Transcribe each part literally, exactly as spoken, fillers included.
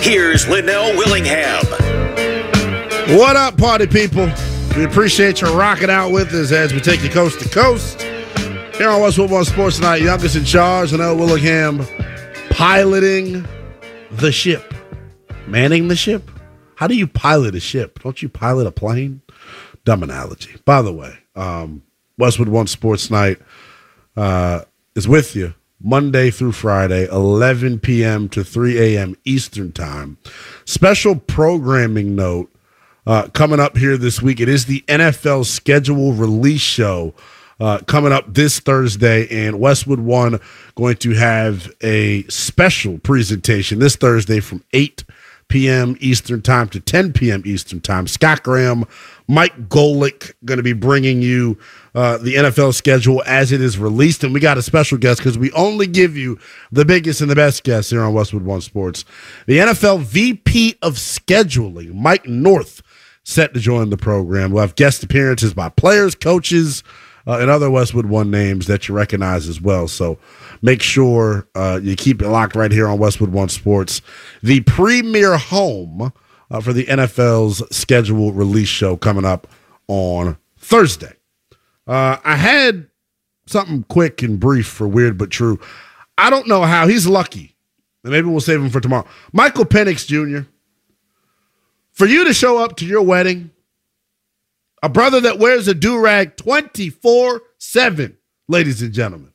Here's Linnell Willingham. What up, party people? We appreciate you rocking out with us as we take you coast to coast. Here on Westwood One Sports Tonight, youngest in charge, Linnell Willingham, piloting the ship. Manning the ship? How do you pilot a ship? Don't you pilot a plane? Dumb analogy. By the way, um, Westwood One Sports Night uh, is with you Monday through Friday, eleven p.m. to three a.m. Eastern Time. Special programming note uh, coming up here this week. It is the N F L schedule release show uh, coming up this Thursday, and Westwood One going to have a special presentation this Thursday from eight p.m. Eastern Time to ten p.m. Eastern Time. Scott Graham, Mike Golick going to be bringing you uh, the N F L schedule as it is released. And we got a special guest because we only give you the biggest and the best guests here on Westwood One Sports. The N F L V P of Scheduling, Mike North, set to join the program. We'll have guest appearances by players, coaches, uh, and other Westwood One names that you recognize as well. So make sure uh, you keep it locked right here on Westwood One Sports, the premier home uh, for the N F L's schedule release show coming up on Thursday. Uh, I had something quick and brief for Weird But True. I don't know how. He's lucky. And maybe we'll save him for tomorrow. Michael Penix Junior, for you to show up to your wedding, a brother that wears a do-rag twenty-four seven, ladies and gentlemen.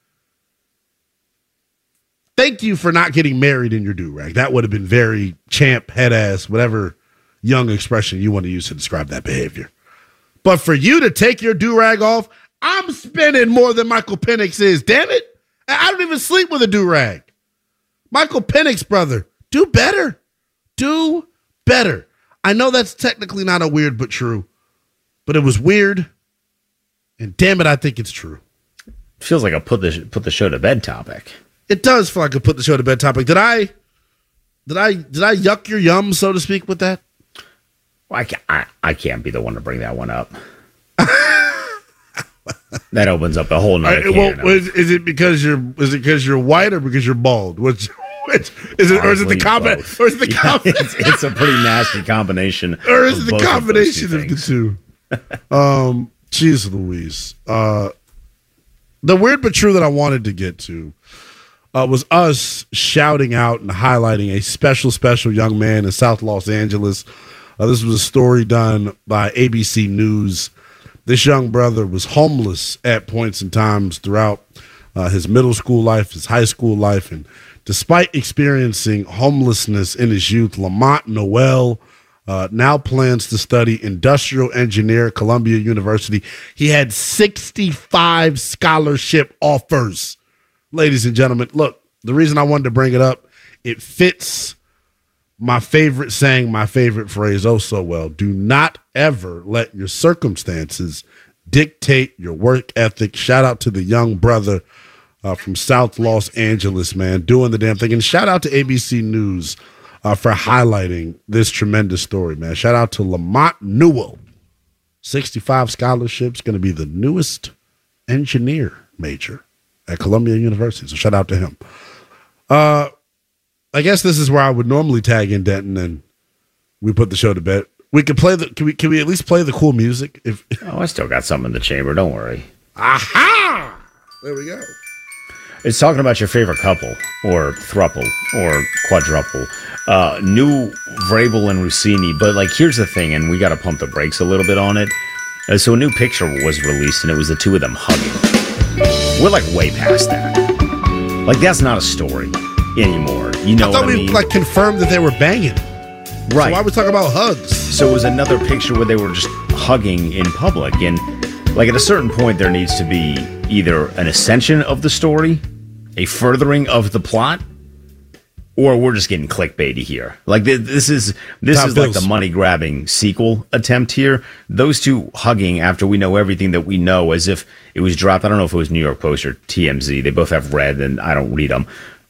Thank you for not getting married in your do-rag. That would have been very champ, head-ass, whatever young expression you want to use to describe that behavior. But for you to take your do-rag off, I'm spending more than Michael Penix is. Damn it. I don't even sleep with a do-rag. Michael Penix, brother, do better. Do better. I know that's technically not a Weird But True, but it was weird, and damn it, I think it's true. Feels like a put the put the show to bed topic. It does feel like a put the show to bed topic. Did I, did I, did I yuck your yum, so to speak, with that? Well, I can't, I, I can't be the one to bring that one up. That opens up a whole nother can. Well, is, is it because you're is it because you're white or because you're bald? Which, which is it, or is it the combination? Or is it the yeah, combination? It's, it's a pretty nasty combination. Or is it the both combination of, of the two? um, Jeez Louise. Uh, the Weird But True that I wanted to get to uh, was us shouting out and highlighting a special, special young man in South Los Angeles. Uh, this was a story done by A B C News. This young brother was homeless at points and times throughout uh, his middle school life, his high school life, and despite experiencing homelessness in his youth, Lamont Noel uh, now plans to study industrial engineer at Columbia University. He had sixty-five scholarship offers. Ladies and gentlemen, look, the reason I wanted to bring it up, it fits my favorite saying, my favorite phrase oh so well. Do not ever let your circumstances dictate your work ethic. Shout out to the young brother uh, from South Los Angeles, man, doing the damn thing. And shout out to A B C News uh, for highlighting this tremendous story, man. Shout out to Lamont Newell. sixty-five scholarships, going to be the newest engineer major at Columbia University. So shout out to him. Uh, I guess this is where I would normally tag in Denton, and we put the show to bed. We could play the. Can we? Can we at least play the cool music? If oh, I still got something in the chamber. Don't worry. Aha! There we go. It's talking about your favorite couple, or thruple, or quadruple. Uh, new Vrabel and Rossini, but like here's the thing, and we got to pump the brakes a little bit on it. Uh, so a new picture was released, and it was the two of them hugging. We're like way past that. Like that's not a story anymore. You know I thought what I we mean? like confirmed that they were banging. Right. So why are we talking about hugs? So it was another picture where they were just hugging in public. And like at a certain point, there needs to be either an ascension of the story, a furthering of the plot, or we're just getting clickbaity here. Like th- this is this Top is bills. like the money grabbing sequel attempt here. Those two hugging after we know everything that we know, as if it was dropped. I don't know if it was New York Post or T M Z. They both have red, and I don't read them.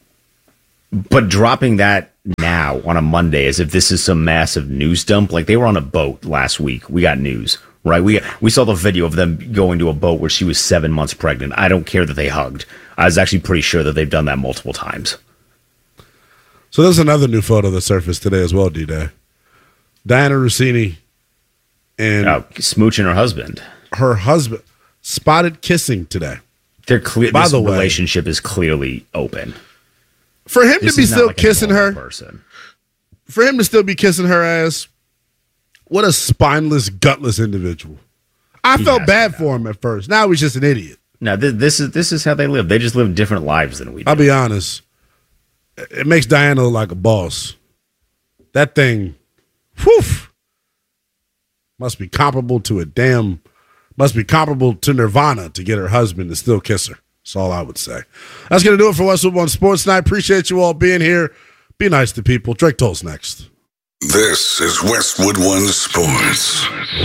But dropping that now on a Monday as if this is some massive news dump, like they were on a boat last week. We got news, right? We we saw the video of them going to a boat where she was seven months pregnant. I don't care that they hugged. I was actually pretty sure that they've done that multiple times. So there's another new photo that surfaced today as well, D-Day. Diana Rossini and oh, smooching her husband. Her husband spotted kissing today. They're clear. By this the way, relationship is clearly open. For him this to be still like kissing her, person. for him to still be kissing her ass, what a spineless, gutless individual. I He felt bad to for him at first. Now he's just an idiot. No, this, this is this is how they live. They just live different lives than we do. I'll be honest. It makes Diana look like a boss. That thing, whew, must be comparable to a damn, must be comparable to Nirvana to get her husband to still kiss her. That's all I would say. That's going to do it for Westwood One Sports Night. Appreciate you all being here. Be nice to people. Drake Toll's next. This is Westwood One Sports.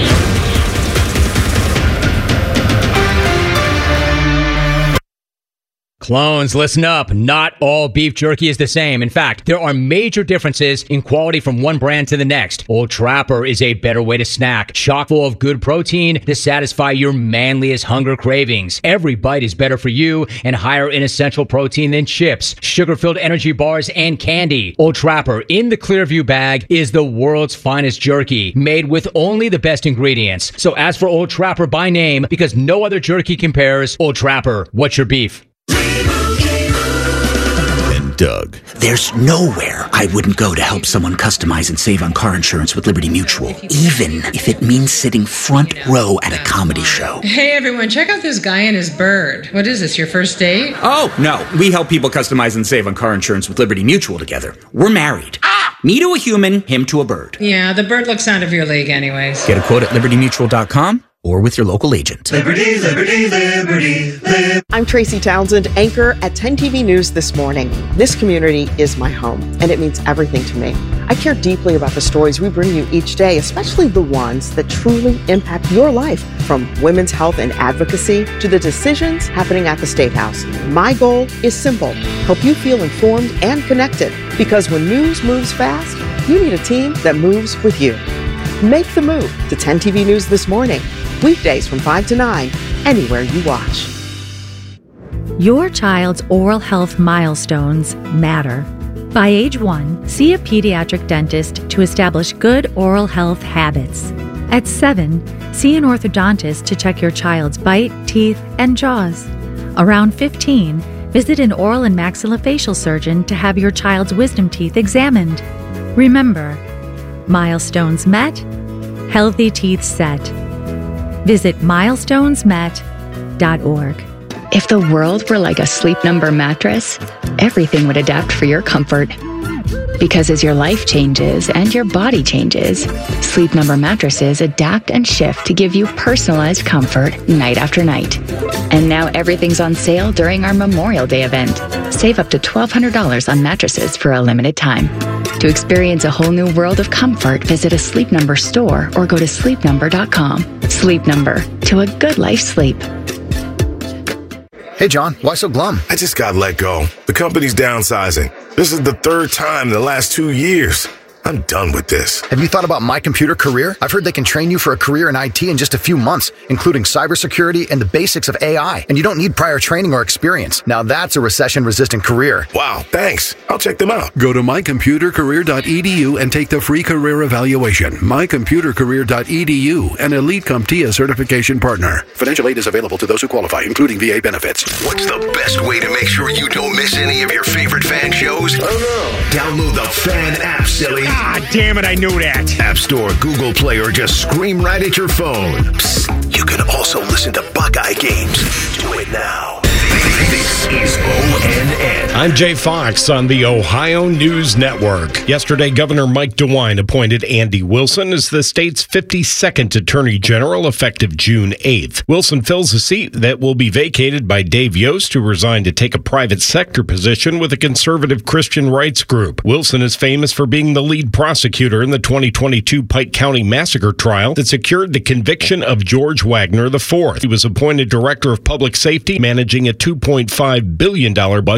Clones, listen up. Not all beef jerky is the same. In fact, there are major differences in quality from one brand to the next. Old Trapper is a better way to snack, chock full of good protein to satisfy your manliest hunger cravings. Every bite is better for you and higher in essential protein than chips, sugar-filled energy bars, and candy. Old Trapper in the Clearview bag is the world's finest jerky, made with only the best ingredients. So ask for Old Trapper by name because no other jerky compares. Old Trapper, what's your beef? And Doug. There's nowhere I wouldn't go to help someone customize and save on car insurance with Liberty Mutual, even if it means sitting front row at a comedy show. Hey everyone, check out this guy and his bird. What is this, your first date? Oh, no. We help people customize and save on car insurance with Liberty Mutual together. We're married. Ah! Me to a human, him to a bird. Yeah, the bird looks out of your league anyways. Get a quote at liberty mutual dot com or with your local agent. Liberty, liberty, liberty, liberty. I'm Tracy Townsend, anchor at ten T V News This Morning. This community is my home, and it means everything to me. I care deeply about the stories we bring you each day, especially the ones that truly impact your life, from women's health and advocacy to the decisions happening at the State House. My goal is simple: help you feel informed and connected, because when news moves fast, you need a team that moves with you. Make the move to ten T V News This Morning. Weekdays from five to nine, anywhere you watch. Your child's oral health milestones matter. By age one, see a pediatric dentist to establish good oral health habits. At seven, see an orthodontist to check your child's bite, teeth, and jaws. Around fifteen, visit an oral and maxillofacial surgeon to have your child's wisdom teeth examined. Remember, milestones met, healthy teeth set. Visit milestones met dot org. If the world were like a Sleep Number mattress, everything would adapt for your comfort. Because as your life changes and your body changes, Sleep Number mattresses adapt and shift to give you personalized comfort night after night. And now everything's on sale during our Memorial Day event. Save up to twelve hundred dollars on mattresses for a limited time. To experience a whole new world of comfort, visit a Sleep Number store or go to sleep number dot com. Sleep Number, to a good life sleep. Hey, John, why so glum? I just got let go. The company's downsizing. This is the third time in the last two years. I'm done with this. Have you thought about My Computer Career? I've heard they can train you for a career in I T in just a few months, including cybersecurity and the basics of A I. And you don't need prior training or experience. Now that's a recession-resistant career. Wow, thanks. I'll check them out. Go to my computer career dot e d u and take the free career evaluation. my computer career dot e d u, an Elite CompTIA certification partner. Financial aid is available to those who qualify, including V A benefits. What's the best way to make sure you don't miss any of your favorite fan shows? I don't know. Download the Fan app, silly. Ah, damn it, I knew that. App Store, Google Play, or just scream right at your phone. Psst, you can also listen to Buckeye games. Do it now. This is O N N. I'm Jay Fox on the Ohio News Network. Yesterday, Governor Mike DeWine appointed Andy Wilson as the state's fifty-second Attorney General effective June eighth. Wilson fills a seat that will be vacated by Dave Yost, who resigned to take a private sector position with a conservative Christian rights group. Wilson is famous for being the lead prosecutor in the twenty twenty-two Pike County massacre trial that secured the conviction of George Wagner the fourth. He was appointed Director of Public Safety, managing a two point five billion dollars budget and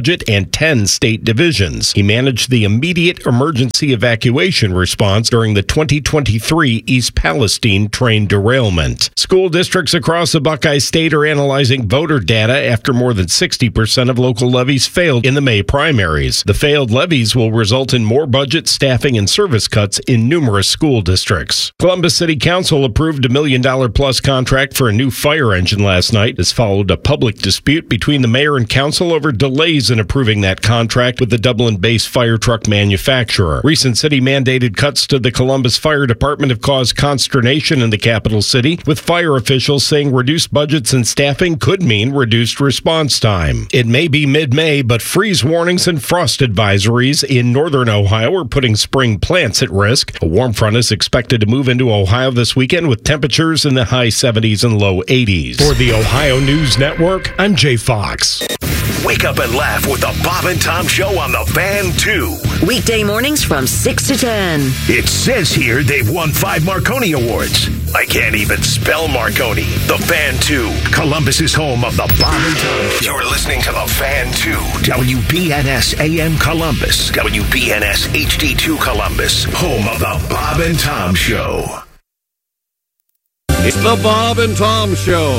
and ten state divisions. He managed the immediate emergency evacuation response during the twenty twenty-three East Palestine train derailment. School districts across the Buckeye State are analyzing voter data after more than sixty percent of local levies failed in the May primaries. The failed levies will result in more budget, staffing, and service cuts in numerous school districts. Columbus City Council approved a million dollar plus contract for a new fire engine last night. This followed a public dispute between the mayor and council over delays in approving that contract with the Dublin-based fire truck manufacturer. Recent city-mandated cuts to the Columbus Fire Department have caused consternation in the capital city, with fire officials saying reduced budgets and staffing could mean reduced response time. It may be mid-May, but freeze warnings and frost advisories in northern Ohio are putting spring plants at risk. A warm front is expected to move into Ohio this weekend with temperatures in the high seventies and low eighties. For the Ohio News Network, I'm Jay Fox. Wake up and laugh with the Bob and Tom Show on the Fan two. Weekday mornings from six to ten. It says here they've won five Marconi Awards. I can't even spell Marconi. The Fan two, Columbus's home of the Bob and Tom Show. You're listening to the Fan two, W B N S A M Columbus, W B N S H D two Columbus, home of the Bob and Tom Show. It's the Bob and Tom Show.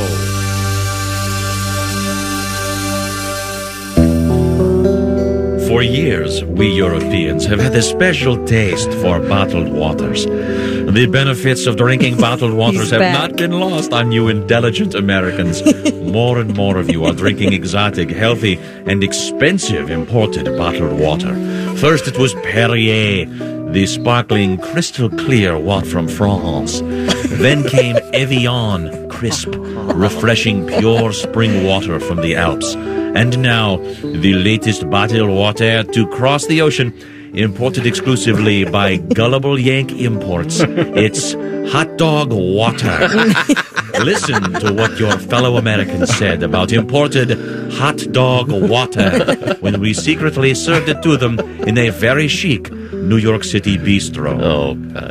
For years, we Europeans have had a special taste for bottled waters. The benefits of drinking bottled waters have back. not been lost on you intelligent Americans. More and more of you are drinking exotic, healthy, and expensive imported bottled water. First, it was Perrier, the sparkling, crystal clear water from France. Then came Evian, crisp, refreshing, pure spring water from the Alps. And now, the latest bottled water to cross the ocean, imported exclusively by Gullible Yank Imports. It's hot dog water. Listen to what your fellow Americans said about imported hot dog water when we secretly served it to them in a very chic New York City bistro. Oh, God.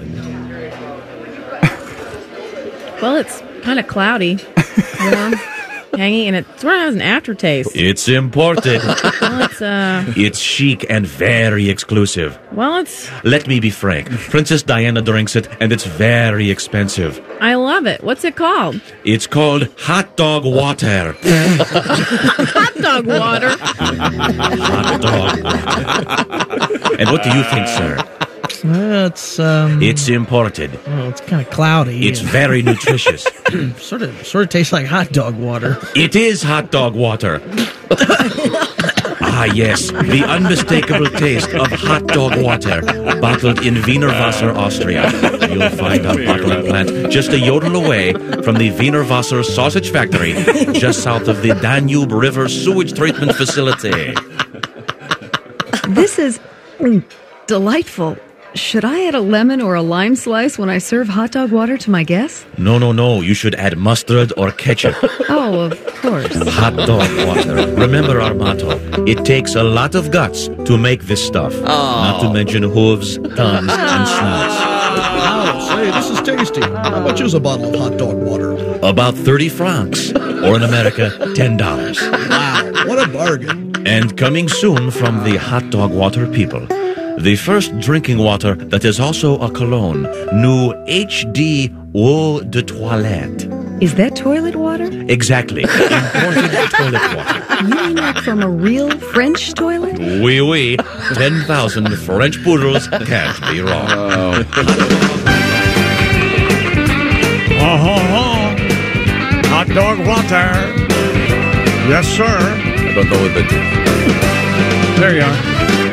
Well, it's kind of cloudy, you know, hanging, and it sort of has an aftertaste. It's imported. Well, it's, uh... It's chic and very exclusive. Well, it's... Let me be frank. Princess Diana drinks it, and it's very expensive. I love it. What's it called? It's called hot dog water. Hot dog water. Hot dog water. And what do you think, sir? Uh, it's um. It's imported. Well, it's kind of cloudy. It's very nutritious. sort of, sort of tastes like hot dog water. It is hot dog water. Ah, yes, the unmistakable taste of hot dog water, bottled in Wiener Wasser, Austria. You'll find our bottling plant just a yodel away from the Wiener Wasser sausage factory, just south of the Danube River sewage treatment facility. This is mm, delightful. Should I add a lemon or a lime slice when I serve hot dog water to my guests? No, no, no. You should add mustard or ketchup. Oh, of course. Hot dog water. Remember our motto. It takes a lot of guts to make this stuff. Oh. Not to mention hooves, tongues, and snouts. Wow, say, this is tasty. How much is a bottle of hot dog water? About thirty francs. Or in America, ten dollars. Wow, what a bargain. And coming soon from the hot dog water people, the first drinking water that is also a cologne, new H D Eau de Toilette. Is that toilet water? Exactly. Imported toilet water. You mean like from a real French toilet? Oui, oui. ten thousand French poodles can't be wrong. Oh. Uh-huh. Hot dog water. Yes, sir. I don't know what that is. There you are.